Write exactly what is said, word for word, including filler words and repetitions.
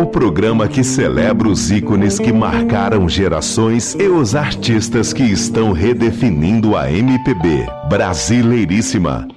O programa que celebra os ícones que marcaram gerações e os artistas que estão redefinindo a M P B. Brasileiríssima.